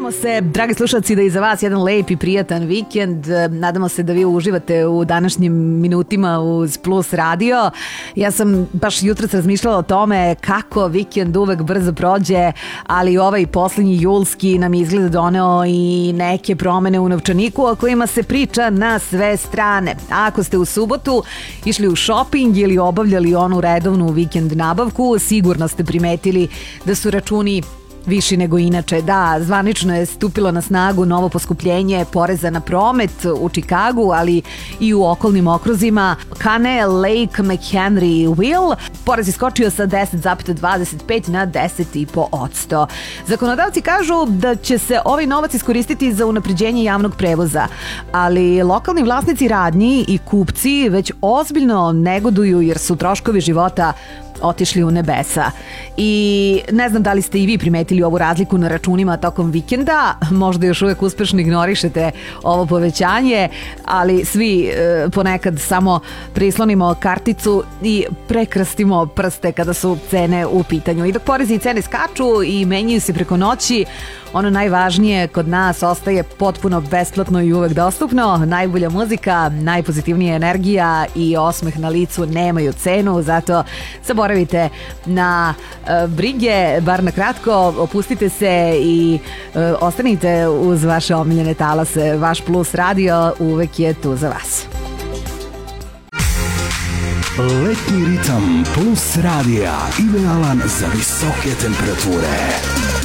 Nadamo se, dragi slušalci, da je za vas jedan lep i prijatan vikend. Nadamo se da vi uživate u današnjim minutima uz Plus radio. Ja sam baš jutros razmišljala o tome kako vikend uvek brzo prođe, ali ovaj poslednji julski nam izgleda doneo i neke promene u novčaniku o kojima se priča na sve strane. A ako ste u subotu išli u shopping ili obavljali onu redovnu vikend nabavku, sigurno ste primetili da su računi viši nego inače. Da, zvanično je stupilo na snagu novo poskupljenje poreza na promet u Čikagu, ali i u okolnim okruzima. Kane Lake McHenry Will porez je skočio sa 10,25 na 10,5%. Zakonodavci kažu da će se ovaj novac iskoristiti za unapređenje javnog prevoza, ali lokalni vlasnici radnji i kupci već ozbiljno negoduju jer su troškovi života otišli u nebesa. I ne znam da li ste i vi primetili ovu razliku na računima tokom vikenda, možda još uvek uspešno ignorišete ovo povećanje, ali svi ponekad samo prislonimo karticu i prekrstimo prste kada su cene u pitanju. I dok porezi i cene skaču i menjaju se preko noći, ono najvažnije kod nas ostaje potpuno besplatno i uvek dostupno. Najbolja muzika, najpozitivnija energija i osmeh na licu nemaju cenu, zato zaboravite na brige, bar na kratko, opustite se i ostanite uz vaše omiljene talase. Vaš Plus radio uvek je tu za vas. Letnji ritam Plus radija idealan za visoke temperature.